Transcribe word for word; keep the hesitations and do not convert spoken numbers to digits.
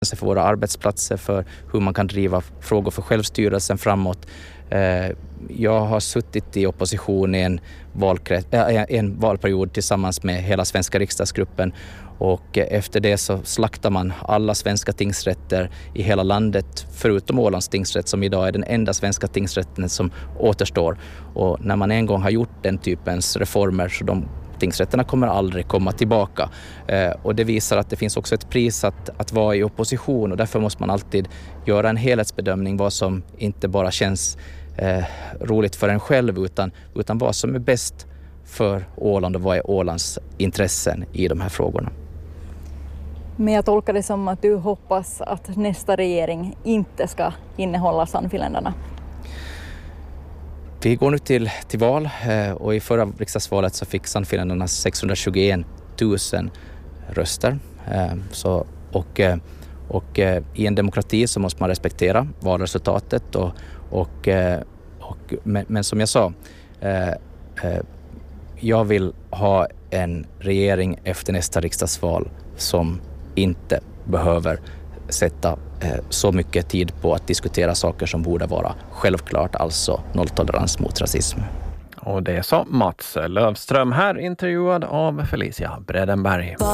för våra arbetsplatser, för hur man kan driva frågor för självstyrelsen framåt. Jag har suttit i opposition i en, valkrets, en valperiod tillsammans med hela svenska riksdagsgruppen, och efter det så slaktar man alla svenska tingsrätter i hela landet förutom Ålands tingsrätt, som idag är den enda svenska tingsrätten som återstår. Och när man en gång har gjort den typens reformer, så de tingsrätterna kommer aldrig komma tillbaka. Eh, och det visar att det finns också ett pris att, att vara i opposition, och därför måste man alltid göra en helhetsbedömning vad som inte bara känns eh, roligt för en själv, utan, utan vad som är bäst för Åland och vad är Ålands intressen i de här frågorna. Men jag tolkar det som att du hoppas att nästa regering inte ska innehålla Sannfinländarna. Vi går nu till, till val, och i förra riksdagsvalet så fick Sannfinländarna sexhundratjugoett tusen röster. Så, och, och i en demokrati så måste man respektera valresultatet. Och, och, och, men, men som jag sa, jag vill ha en regering efter nästa riksdagsval som inte behöver sätta så mycket tid på att diskutera saker som borde vara självklart, alltså nolltolerans mot rasism. Och det sa Mats Löfström, här intervjuad av Felicia Bredenberg.